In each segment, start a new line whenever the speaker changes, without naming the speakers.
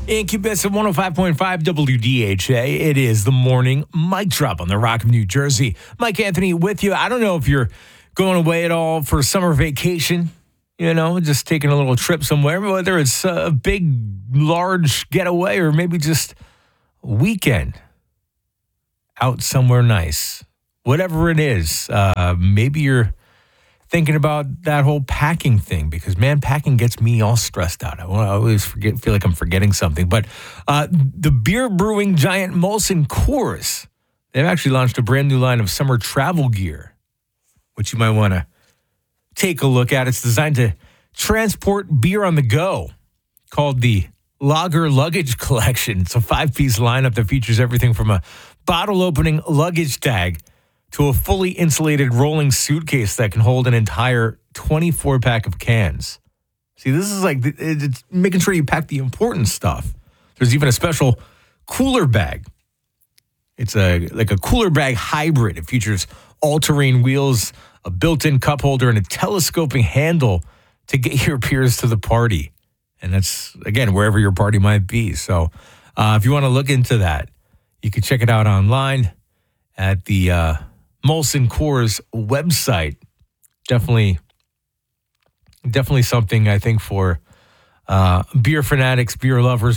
Incubus at 105.5 WDHA. It is the morning mic drop on the Rock of New Jersey. Mike Anthony with you. I don't know if you're going away at all for summer vacation, just taking a little trip somewhere, whether it's a big, large getaway or maybe just a weekend out somewhere nice. Whatever it is, maybe you're thinking about that whole packing thing because, man, packing gets me all stressed out. I always feel like I'm forgetting something. But the beer brewing giant Molson Coors, they've actually launched a brand new line of summer travel gear, which you might want to take a look at. It's designed to transport beer on the go, called the Lager Luggage Collection. It's a 5-piece lineup that features everything from a bottle opening luggage tag to a fully insulated rolling suitcase that can hold an entire 24-pack of cans. See, this is like it's making sure you pack the important stuff. There's even a special cooler bag. It's like a cooler bag hybrid. It features all-terrain wheels, a built-in cup holder, and a telescoping handle to get your beers to the party. And that's, again, wherever your party might be. So if you want to look into that, you can check it out online at the Molson Coors website. Definitely something, I think, for beer fanatics, beer lovers.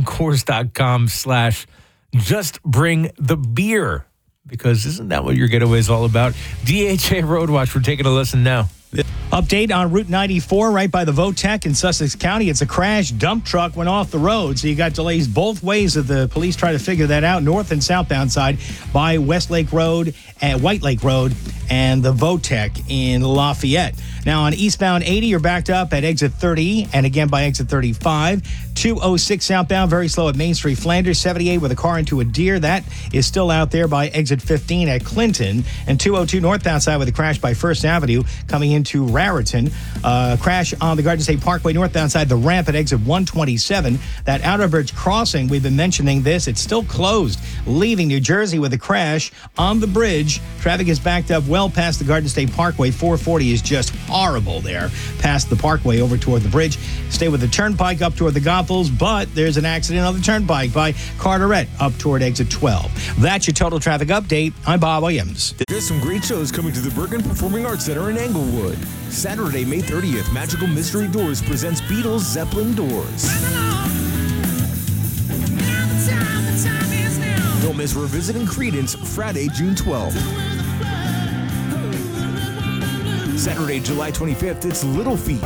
MolsonCoors.com/justbringthebeer. Because isn't that what your getaway is all about? DHA Road Watch, we're taking a listen now.
Update on Route 94 right by the Votech in Sussex County. It's a crash. Dump truck went off the road. So you got delays both ways as the police try to figure that out. North and southbound side by Westlake Road and White Lake Road and the Votech in Lafayette. Now on eastbound 80, you're backed up at exit 30 and again by exit 35. 206 southbound, very slow at Main Street, Flanders. 78 with a car into a deer. That is still out there by exit 15 at Clinton. And 202 northbound side with a crash by First Avenue coming into Raritan. Crash on the Garden State Parkway northbound side, the ramp at exit 127. That Outer Bridge crossing, we've been mentioning this. It's still closed. Leaving New Jersey with a crash on the bridge. Traffic is backed up well past the Garden State Parkway. 440 is just horrible there past the Parkway over toward the bridge. Stay with the Turnpike up toward the Goethals, but there's an accident on the Turnpike by Carteret up toward exit 12. That's your total traffic update. I'm Bob Williams.
There's some great shows coming to the Bergen Performing Arts Center in Englewood. Saturday, May 30th, Magical Mystery Doors presents Beatles Zeppelin Doors. Don't miss Revisiting Creedence Friday, June 12th. Saturday, July 25th, it's Little Feat.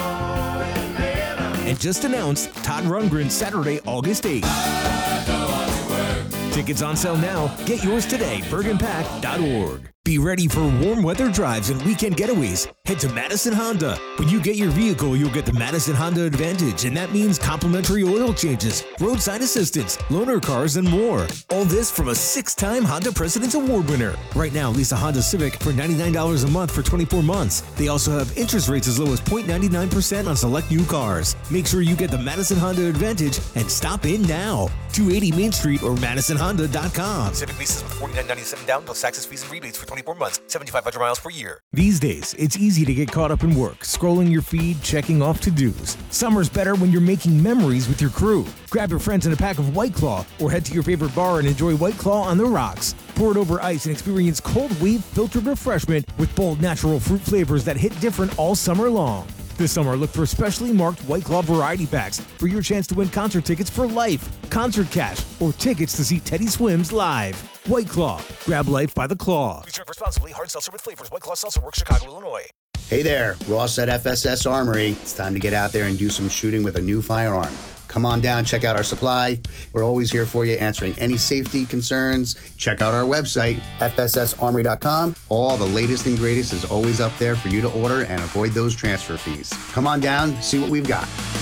And just announced Todd Rundgren Saturday, August 8th. Tickets on sale now. Get yours today. BergenPack.org. Be ready for warm weather drives and weekend getaways. Head to Madison Honda. When you get your vehicle, you'll get the Madison Honda Advantage, and that means complimentary oil changes, roadside assistance, loaner cars, and more. All this from a 6-time Honda President's Award winner. Right now, lease a Honda Civic for $99 a month for 24 months. They also have interest rates as low as 0.99% on select new cars. Make sure you get the Madison Honda Advantage and stop in now. 280 Main Street or MadisonHonda.com.
Civic leases with $49.97 down plus taxes, fees, and rebates for 24 months, 7,500 miles per year.
These days, it's easy to get caught up in work, scrolling your feed, checking off to-dos. Summer's better when you're making memories with your crew. Grab your friends and a pack of White Claw, or head to your favorite bar and enjoy White Claw on the rocks. Pour it over ice and experience cold wave filtered refreshment with bold natural fruit flavors that hit different all summer long. This summer, look for specially marked White Claw variety packs for your chance to win concert tickets for life, concert cash, or tickets to see Teddy Swims live. White Claw. Grab life by the claw.
Please drink responsibly. Hard seltzer with flavors. White Claw Seltzer Works, Chicago, Illinois.
Hey there, Ross at FSS Armory. It's time to get out there and do some shooting with a new firearm. Come on down, check out our supply. We're always here for you, answering any safety concerns. Check out our website, fssarmory.com. All the latest and greatest is always up there for you to order and avoid those transfer fees. Come on down, see what we've got.